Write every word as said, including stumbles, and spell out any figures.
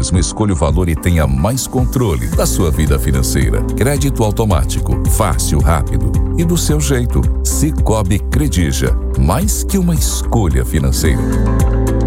mesmo escolha o valor e tenha mais controle da sua vida financeira. Crédito automático, fácil, rápido e do seu jeito. Sicoob Credija, mais que uma escolha financeira.